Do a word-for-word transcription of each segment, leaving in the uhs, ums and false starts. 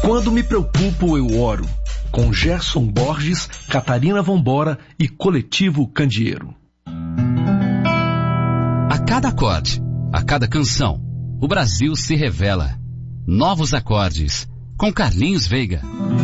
Quando me preocupo, eu oro. Com Gerson Borges, Catarina Vambora e Coletivo Candeeiro. A cada acorde, a cada canção, o Brasil se revela. Novos acordes, com Carlinhos Veiga.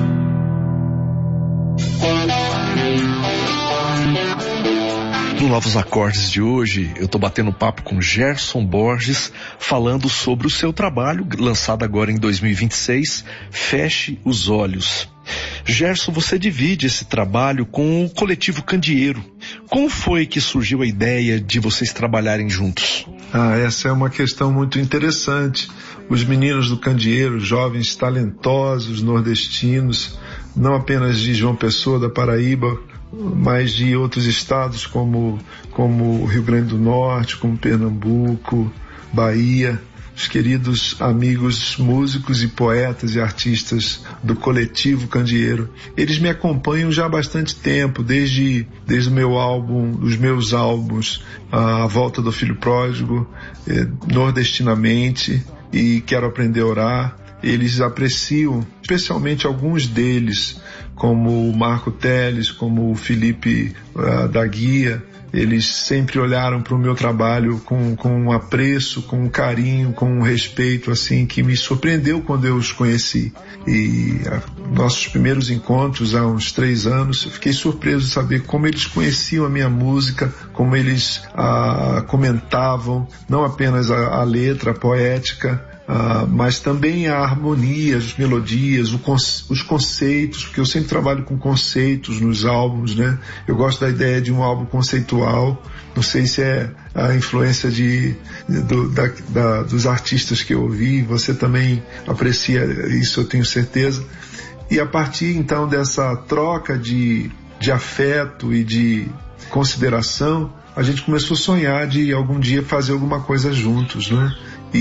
No Novos Acordes de hoje, eu tô batendo papo com Gerson Borges, falando sobre o seu trabalho, lançado agora em dois mil e vinte e seis, Feche os Olhos. Gerson, você divide esse trabalho com o Coletivo Candeeiro. Como foi que surgiu a ideia de vocês trabalharem juntos? Ah, essa é uma questão muito interessante. Os meninos do Candeeiro, jovens talentosos, nordestinos, não apenas de João Pessoa, da Paraíba, mas de outros estados como, como Rio Grande do Norte, como Pernambuco, Bahia, os queridos amigos músicos e poetas e artistas do Coletivo Candeeiro. Eles me acompanham já há bastante tempo, desde, desde o meu álbum, os meus álbuns, A Volta do Filho Pródigo, eh, Nordestinamente e Quero Aprender a Orar. Eles apreciam, especialmente alguns deles, como o Marco Teles, como o Felipe uh, da Guia. Eles sempre olharam para o meu trabalho com, com um apreço, com um carinho, com um respeito, assim, que me surpreendeu quando eu os conheci. E uh, nossos primeiros encontros, há uns três anos, eu fiquei surpreso de saber como eles conheciam a minha música, como eles uh, comentavam, não apenas a, a letra, a poética, Uh, mas também a harmonia, as melodias, o conce- os conceitos, porque eu sempre trabalho com conceitos nos álbuns, né? Eu gosto da ideia de um álbum conceitual. Não sei se é a influência de, do, da, da, dos artistas que eu ouvi, você também aprecia isso, eu tenho certeza. E a partir então dessa troca de, de afeto e de consideração, a gente começou a sonhar de algum dia fazer alguma coisa juntos, né?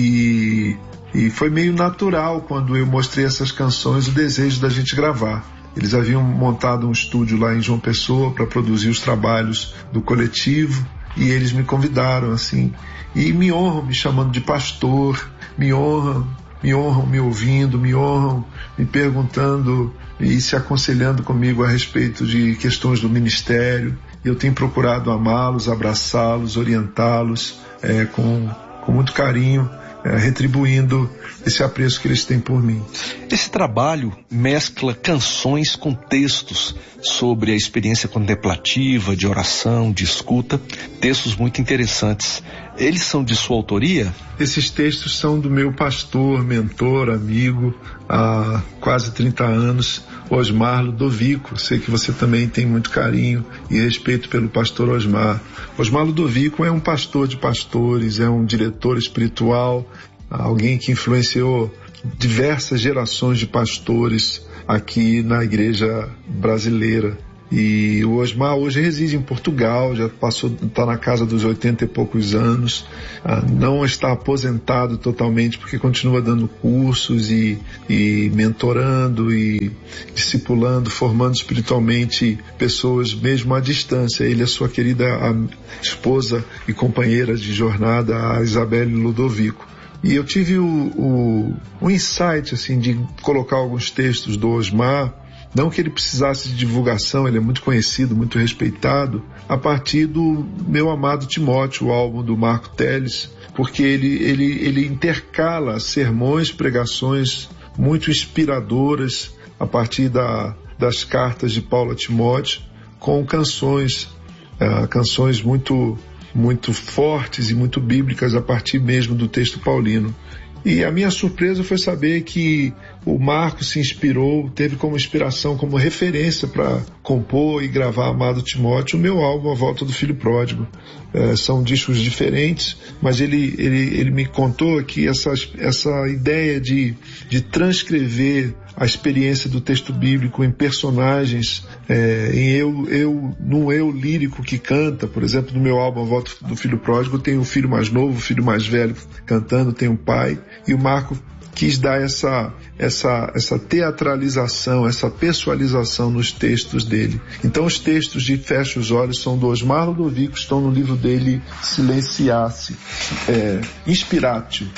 E E foi meio natural quando eu mostrei essas canções o desejo da gente gravar. Eles haviam montado um estúdio lá em João Pessoa para produzir os trabalhos do coletivo e eles me convidaram, assim, e me honram me chamando de pastor, me honram, me honram me ouvindo, me honram me perguntando e se aconselhando comigo a respeito de questões do ministério. Eu tenho procurado amá-los, abraçá-los, orientá-los é, com, com muito carinho, É, retribuindo esse apreço que eles têm por mim. Esse trabalho mescla canções com textos sobre a experiência contemplativa, de oração, de escuta, textos muito interessantes. Eles são de sua autoria? Esses textos são do meu pastor, mentor, amigo, há quase trinta anos, Osmar Ludovico. Sei que você também tem muito carinho e respeito pelo pastor Osmar. Osmar Ludovico é um pastor de pastores, é um diretor espiritual, alguém que influenciou diversas gerações de pastores aqui na igreja brasileira. E o Osmar hoje reside em Portugal, já passou, está na casa dos oitenta e poucos anos, não está aposentado totalmente porque continua dando cursos e, e mentorando e discipulando, formando espiritualmente pessoas mesmo à distância. Ele é sua querida esposa e companheira de jornada, a Isabelle Ludovico. E eu tive o, o, o insight, assim, de colocar alguns textos do Osmar, não que ele precisasse de divulgação, ele é muito conhecido, muito respeitado, a partir do meu amado Timóteo, o álbum do Marco Teles, porque ele, ele, ele intercala sermões, pregações muito inspiradoras a partir da, das cartas de Paulo a Timóteo, com canções, uh, canções muito, muito fortes e muito bíblicas a partir mesmo do texto paulino. E a minha surpresa foi saber que o Marco se inspirou, teve como inspiração, como referência para compor e gravar Amado Timóteo, o meu álbum A Volta do Filho Pródigo. É, são discos diferentes, mas ele, ele, ele me contou que essa, essa ideia de, de transcrever a experiência do texto bíblico em personagens, é, em eu, eu, num eu lírico que canta, por exemplo, no meu álbum A Volta do Filho Pródigo, tem o filho mais novo, o filho mais velho cantando, tem um pai, e o Marco quis dar essa, essa, essa teatralização, essa pessoalização nos textos dele. Então os textos de Feche os Olhos são do Osmar Ludovico, estão no livro dele Silenciar-se, é, Inspiratio,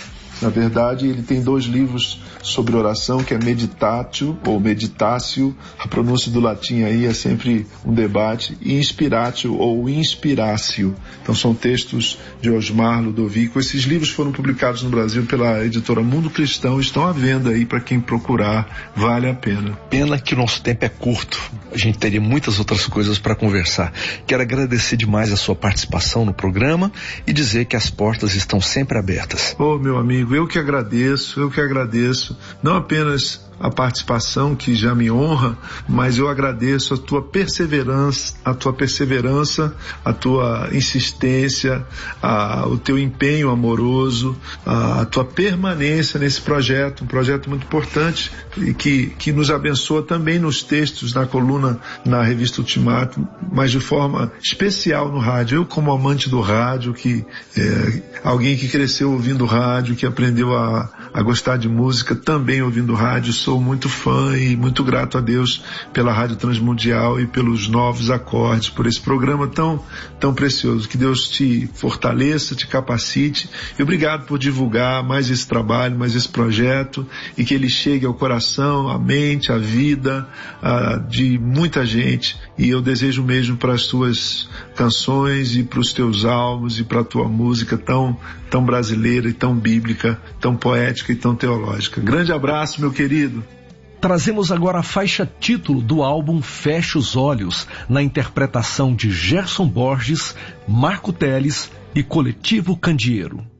Na verdade, ele tem dois livros sobre oração, que é Meditatio ou Meditatio, a pronúncia do latim aí é sempre um debate, e Inspiratio ou Inspiratio. Então são textos de Osmar Ludovico. Esses livros foram publicados no Brasil pela editora Mundo Cristão, estão à venda aí para quem procurar, vale a pena. Pena que o nosso tempo é curto, a gente teria muitas outras coisas para conversar. Quero agradecer demais a sua participação no programa e dizer que as portas estão sempre abertas. Ô, meu amigo, eu que agradeço, eu que agradeço, não apenas a participação que já me honra, mas eu agradeço a tua perseverança, a tua perseverança, a tua insistência, a, o teu empenho amoroso, a, a tua permanência nesse projeto, um projeto muito importante e que, que nos abençoa também nos textos, na coluna, na revista Ultimato, mas de forma especial no rádio. Eu, como amante do rádio, que é, alguém que cresceu ouvindo rádio, que aprendeu a, a gostar de música também ouvindo rádio, sou muito fã e muito grato a Deus pela Rádio Transmundial e pelos novos acordes, por esse programa tão, tão precioso. Que Deus te fortaleça, te capacite e obrigado por divulgar mais esse trabalho, mais esse projeto e que ele chegue ao coração, à mente, à vida a, de muita gente. E eu desejo mesmo para as tuas canções e para os teus álbuns e para a tua música tão, tão brasileira e tão bíblica, tão poética e tão teológica. Grande abraço, meu querido. Trazemos agora a faixa título do álbum Feche os Olhos, na interpretação de Gerson Borges, Marco Teles e Coletivo Candeeiro.